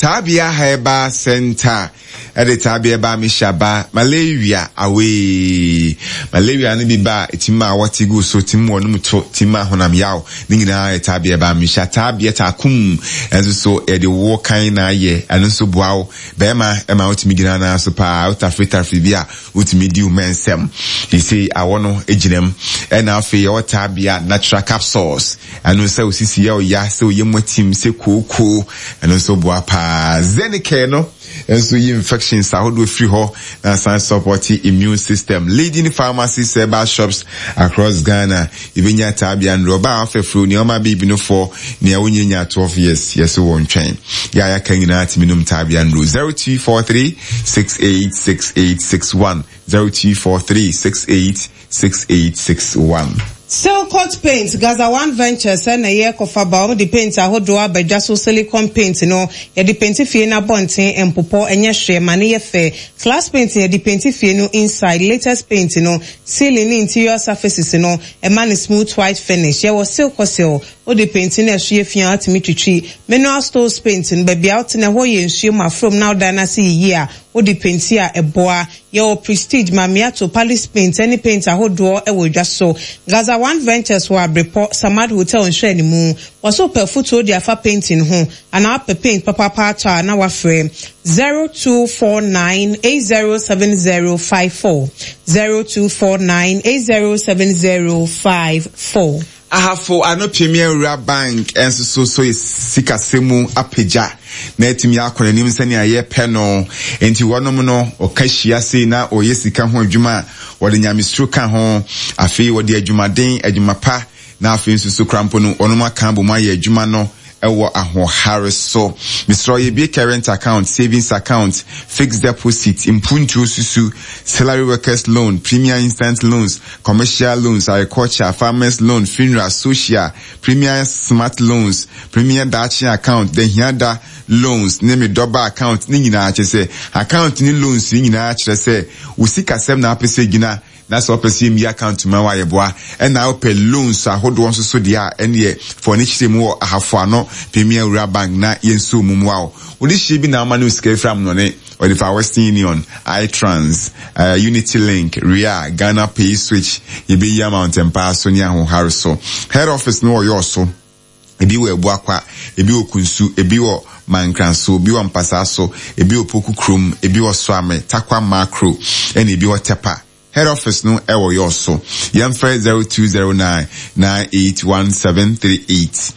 Tabia Heba Center. Ede Tabia ba mishaba malaria away. Malaria ni biba itima watigu so timu onumuto tima honam yaw. Ningina Tabia ba misha Tabia takum enzo so ede wo kan na ye eno so boawo bema ema otimi gina na so pa utafrita bia utimi di umensem. He say awono ejinem ena afi ye Tabia natural capsules. Eno se osisi ya oya se oyemwatim se koko eno so boa pa Zenicare no enso yi infections ahodo free ho na san support immune system. Leading pharmacies, herbal shops across Ghana. Ibenya Tabia and Roba afefru ni oma bibi no for ni awunyenya 12 years. Yes won train. Ya kangina minimum Tabia and 0243 686861 0243 686861. Silcoat Paint, Gaza One Ventures, and a year of the paint, I hold up by just silicone paint, the paint fiena bunting and popo and yeshe, money fair, class painting, the paint fieno inside, latest paint, sealing interior surfaces, a man is smooth white finish. There was silk or the painting as she fian to meet tree, mineral stores painting, baby out in a way and shima from now dynasty year. O di pentia e boa your prestige mamiato palace paint any paint a hold door e will just so Gaza One Ventures wa report Samad Hotel and share mu was so per foot dia fa painting ho and our paint papa pata na wa frame 0249807054 0249807054. Ahafo ano Premier Rural Bank and so is sikasemu apeja na etimi akona nim sani aye pe no enti wonom no okahia sei na oyesika ho adwuma wode nyamistro ka ho afi wode adwumaden adwumapa na afi nsusu krampo no onom aka bo ma ye adwuma no ewo ahohare so Mr. Yebi current account, savings account, fixed deposit, impuntu susu, salary workers loan, premier instant loans, commercial loans, agriculture, farmers loan, funeral, social, premier smart loans, premier dachi account, then hiada loans, name double account, ni nyina chese, account ni loans ni nyina chese, usika sem na apese gina. That's what person me account ma wa yeboa and now pay loans ahodo won so dia ene for ni chise mu ahafo ano Premier Rural Bank na yenso mumwa wo di shi bi na amanu sika from no ne or the Western Union, iTrans, Unity Link, Ria, Ghana Pay Switch, Ibi ya Mountain Pass, Sonia Hariso. Head office no yoso. Ebi wo ebuakwa, ebi wo kunsu, ebi wo mankranso, ebi wo mpasaso, ebi wo poku krum, ebi wo swame, takwa macro, and ebi wo tepa. Head office no ewo yoso. Yamfre 0209981738.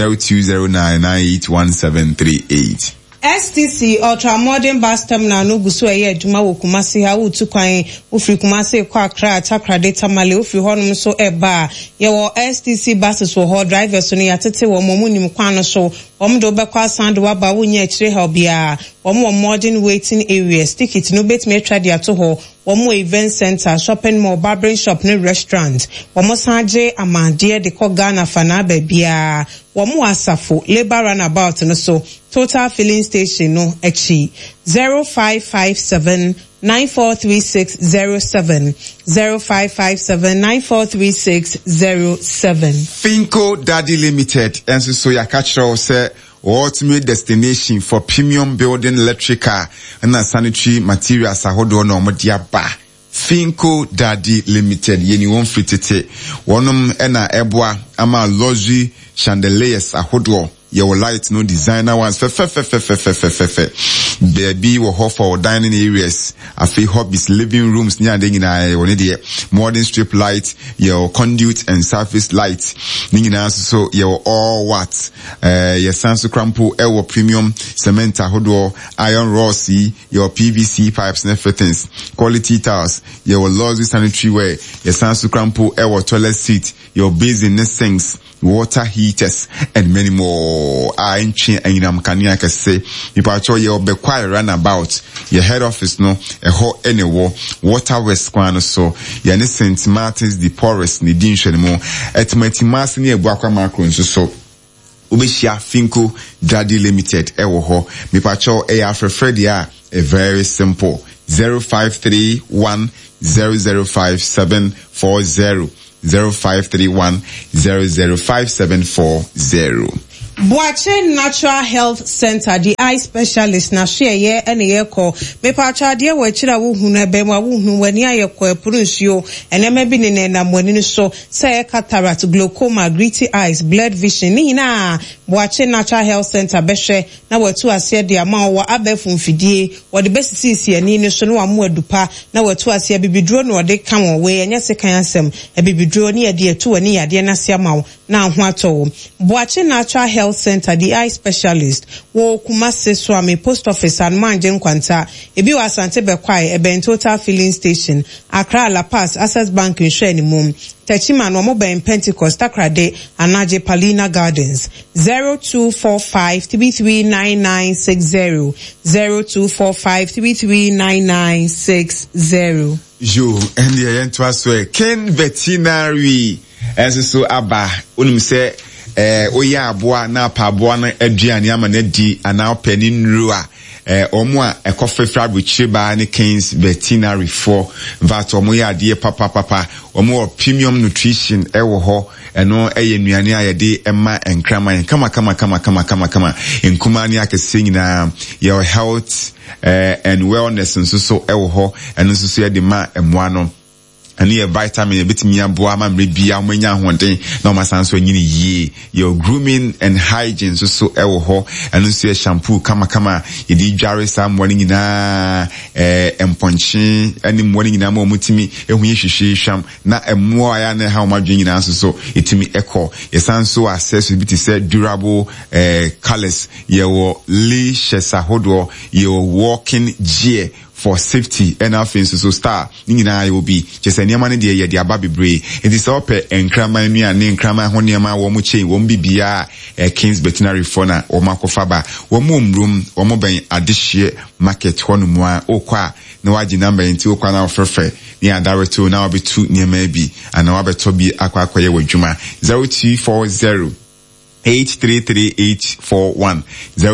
0209981738. STC Ultra Modern Bus Terminal no gusu eye adwuma wo Kumasi ha utu kwan ofri Kumasi kwa Accra Atakra data male ofri honum so eba ye wo STC buses wo ho drivers no yatete wo momunim kwan no so do bekwa sand wa ba wo nya akire ha bia wo modern waiting areas ticket no bet me twa dia to ho wo event center shopping mall barbering shop no restaurant wo sanje amade de ko Ghana fana ba bia wo asafo labor runabout no so Total filling station no echi 0557 943607 0557-943607. Finco Daddy Limited and so ya catch say ultimate destination for premium building electrical and sanitary materials ahodo no modia ba. Finco Daddy Limited yeni won fitete wonum ena eboa ama luxury chandeliers ahodo your light no designer ones baby wo ho for dining areas afi hobbies living rooms nya de nyina woni de modern strip light your conduit and surface light nyina so your all what your sansu crampo ewo premium cement ahodo iron rods your PVC pipes and fittings quality tiles your luxury sanitary ware your sansu crampo ewo toilet seat your basin sinks water heaters and many more. And I'm can say if I show you be quiet runabout your head office no a whole anywhere water west kwan so ya ne St. Martin's the Porous ni din hwemo etmati mas ni ebuakwa macro so ubeshia Finco Daddy Limited ewo ho me pa show e afrefredi a very simple 0531005740 0531005740. Boache Natural Health Center, the eye specialist na share ye ene ye ko me pa chade we chira wo hu na be ma wo hu wani aye ko epurunsuo ene me bi ne na mwani so say cataract, glaucoma, gritty eyes, blurred vision ni na Boache Natural Health Center be hwe na watu ase de ama wo abefu mfidie wo de besisi ani ni so no amu adupa na watu ase bibiduro no de kan wo we enye se kan asem bibiduro ni ye de etu ani ade na se ama wo na ho ato Boache Natural Health Center, the eye specialist, wo Kumasi Swami Post Office and Manje Nkwanta, ebi wa Asante Bekwai, ebe Total Filling Station, Accra La Paz, Access Bank Insheni Mum, Techiman Wamoba in Pentecost, Takrade, Anaje Palina Gardens, 0245-339960, 0245-339960. Yo, and the end was Ken Veterinary, as so Abba, say, oya aboa na pa aboa na aduane ama na di ana opening rua omo a ekofefra bucheba ne Kings Veterinary for that omo ya de papa omo premium nutrition ewo ho eno eye nuane ayede ema enkraman kama enkuma ne akese nyina your health and wellness nso so ewo ho eno nso so ye de ma emoa no and your vitamin bitimi aboa ma mrebia omanya hoden na omasanso nyini yie your grooming and hygiene so ewo ho and nso your shampoo kama yedi dware sam wani nyina emponchi ani mwani nyina ma omutimi ehu yehwehwe hwam na emmo aya na ha omadwe nyina so etimi eko yesanso access biti say durable colors your leashes ahodo your walking gear for safety and offense so star nyina will be just any man dey ye dia babebre it is up enkrama nua ne enkrama ho niam wo mu chain wo bibia Kings Veterinary for na o makofa ba wo mu mrum wo mo ben adehye market ho no mu a okwa na waji number nti okwa na ofrefe ni adareto na obetu niam bi ana wabeto bi akwa akoye wadwuma 0240 833-841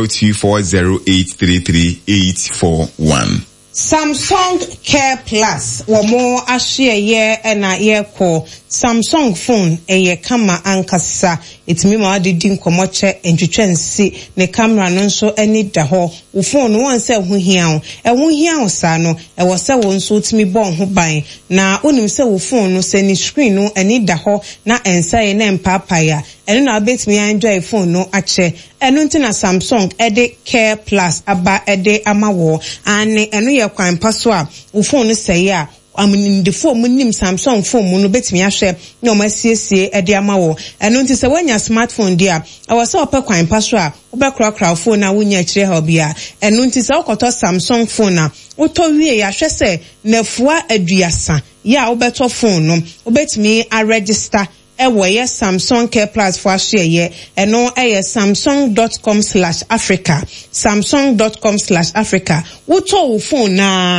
0240-833-841. Samsung Care Plus womo ashare ye na ye ko Samsung phone eye kama ankasa itimi ma adidi nkomoche entwetwensi ne camera no nso ani da ho wo phone won se ho hia wo sa no e wo se wo nso timi bon ho ban na onim se wo phone no se ni screen no ani da ho na ensa ye na mpapaya eno na betimi enjoy phone no ache eno ntina Samsung ede Care Plus aba ede amawo ane eno ye kwan paso a wo phone no se ya the phone nim Samsung phone no betimi ahwe na o masiesie ede amawo eno nti se wanya smartphone dia awase ope kwan paso a obekrakra phone na wonya kire ha obia eno nti se okoto Samsung phone na woto wie ya hwe se nafua aduasa ya obeto phone no obetimi a register ewo ye Samsung Care Plus for share ye eno eye samsung.com/africa samsung.com/africa woto wo phone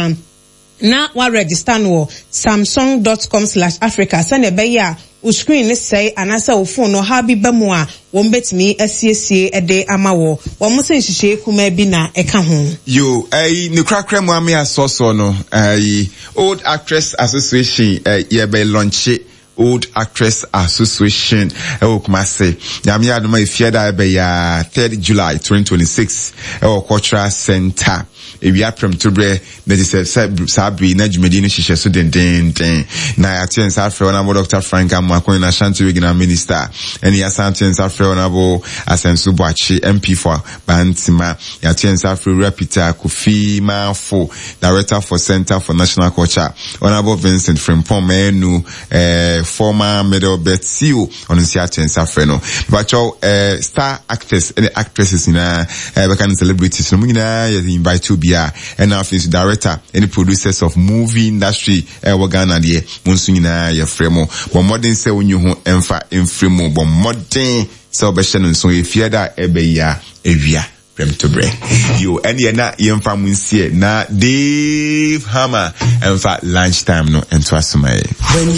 na wa register no samsung.com/africa send be ya o screen say anasa wo phone no ha bi bemu a wo betimi asiesie ede amawo wo mo se nhihye kuma bi na eka ho yo ne krakra mu ame asoso no Old Actress Association ye be launch Old Actress Association Kumasi Yami Adoma Ifiada be ya 3rd July 2026 Cultural Center ewi aprem tobre na dise sabri na jumedi no hihye so den na atien afre honorable Dr. Frank Amakon na Ashanti Regional Minister eni asantien afre honorable Asensu Boachi MP for Bantima atien afre Rapita Kofi Mafo Director for Center for National Culture Honorable Vincent Frimpong Menu former medal Betsio on atien afre no but star actors and actresses na kind celebrities no muna invite to be and now is director any producers of movie industry Ghana there monsu nyina ya fremo but modern say when you emfa enfremo but modern celebration so if you da ebe ya ewia prem to break you and na yemfa munsie na Dave Hammer emfa lunchtime no ento asomai.